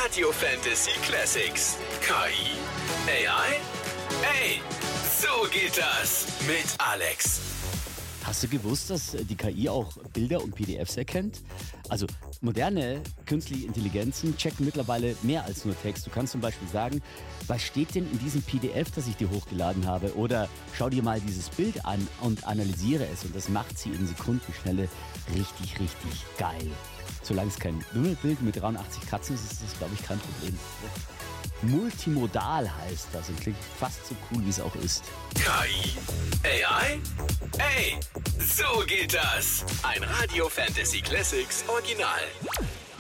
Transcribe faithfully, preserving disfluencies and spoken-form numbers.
Radio Fantasy Classics. K I? A I? Ey, so geht das mit Alex. Hast du gewusst, dass die K I auch Bilder und P D Fs erkennt? Also moderne künstliche Intelligenzen checken mittlerweile mehr als nur Text. Du kannst zum Beispiel sagen, was steht denn in diesem P D F, das ich dir hochgeladen habe? Oder schau dir mal dieses Bild an und analysiere es. Und das macht sie in Sekundenschnelle richtig, richtig geil. Solange es kein Wimmelbild mit dreiundachtzig Katzen ist, ist das, glaube ich, kein Problem. Multimodal heißt das und klingt fast so cool, wie es auch ist. K I? A I? Ey, so geht das. Ein Radio Fantasy Classics Original.